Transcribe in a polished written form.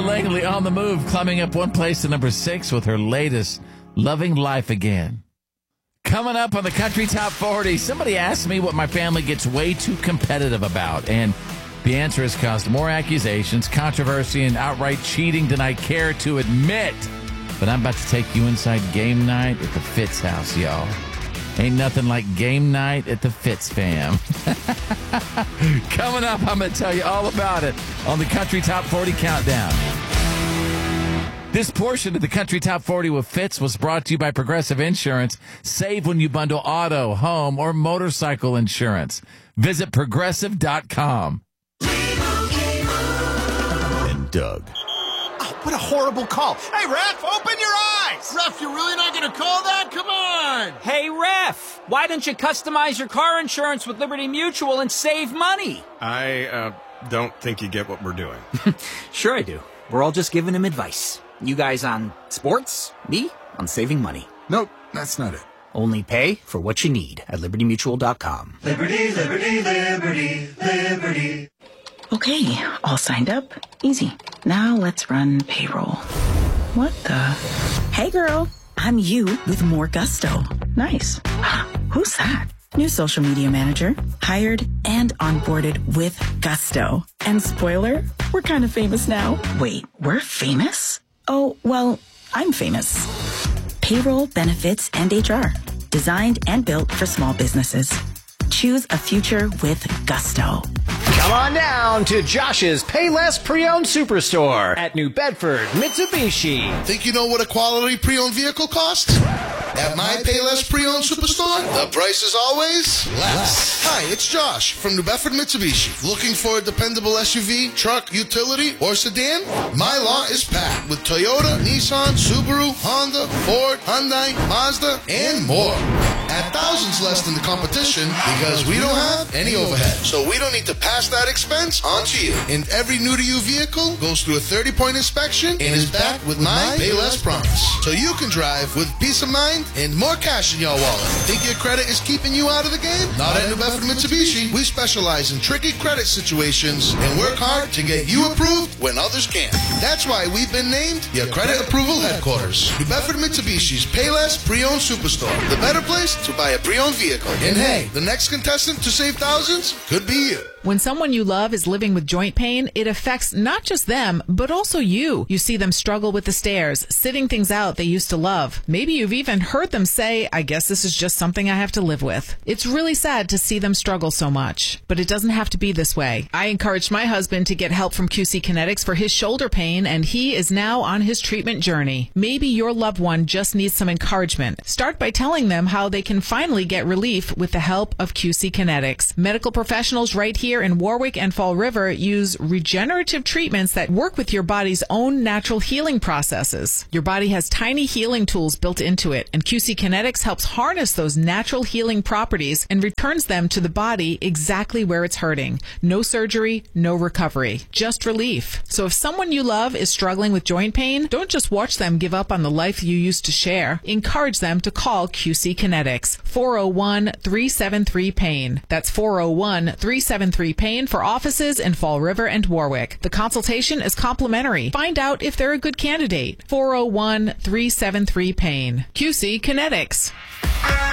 Langley on the move, climbing up one place to number 6 with her latest, Loving Life Again. Coming up on the Country Top 40, somebody asked me what my family gets way too competitive about, and the answer has caused more accusations, controversy, and outright cheating than I care to admit. But I'm about to take you inside game night at the Fitz house, y'all. Ain't nothing like game night at the Fitz fam. Coming up, I'm going to tell you all about it on the Country Top 40 Countdown. This portion of the Country Top 40 with Fitz was brought to you by Progressive Insurance. Save when you bundle auto, home, or motorcycle insurance. Visit Progressive.com. And Doug. Oh, what a horrible call. Hey, Ref, open your eyes. Ref, you're really not going to call that? Come on. Hey, Ref, why don't you customize your car insurance with Liberty Mutual and save money? I don't think you get what we're doing. Sure I do. We're all just giving him advice. You guys on sports, me on saving money. Nope, that's not it. Only pay for what you need at LibertyMutual.com. Liberty, liberty, liberty, liberty. Okay, all signed up. Easy. Now let's run payroll. What the? Hey girl, I'm you with more gusto. Nice. Who's that? New social media manager, hired and onboarded with gusto. And spoiler, we're kind of famous now. Wait, we're famous? Oh, well, I'm famous. Payroll, benefits, and HR. Designed and built for small businesses. Choose a future with gusto. Come on down to Josh's Payless Pre-Owned Superstore at New Bedford, Mitsubishi. Think you know what a quality pre-owned vehicle costs? At my Payless Pre-Owned Superstore, the price is always less. Hi, it's Josh from New Bedford Mitsubishi. Looking for a dependable SUV, truck, utility, or sedan? My lot is packed with Toyota, Nissan, Subaru, Honda, Ford, Hyundai, Mazda, and more. At thousands less than the competition because we don't have any overhead. So we don't need to pass that expense on to you. And every new-to-you vehicle goes through a 30-point inspection and is backed with my Payless promise. So you can drive with peace of mind and more cash in your wallet. Think your credit is keeping you out of the game? Not at New Bedford Mitsubishi. We specialize in tricky credit situations and work hard to get you approved when others can't. That's why we've been named your credit approval headquarters. New Bedford Mitsubishi's Payless Pre-Owned Superstore. The better place to buy a pre-owned vehicle. And hey, the next contestant to save thousands could be you. When someone you love is living with joint pain, it affects not just them, but also you. You see them struggle with the stairs, sitting things out they used to love. Maybe you've even heard them say, I guess this is just something I have to live with. It's really sad to see them struggle so much, but it doesn't have to be this way. I encouraged my husband to get help from QC Kinetics for his shoulder pain, and he is now on his treatment journey. Maybe your loved one just needs some encouragement. Start by telling them how they can finally get relief with the help of QC Kinetics. Medical professionals right here in Warwick and Fall River use regenerative treatments that work with your body's own natural healing processes. Your body has tiny healing tools built into it, and QC Kinetics helps harness those natural healing properties and returns them to the body exactly where it's hurting. No surgery, no recovery, just relief. So if someone you love is struggling with joint pain, don't just watch them give up on the life you used to share. Encourage them to call QC Kinetics. 401-373-PAIN. That's 401-373-PAIN for offices in Fall River and Warwick. The consultation is complimentary. Find out if they're a good candidate. 401-373-PAIN. QC Kinetics.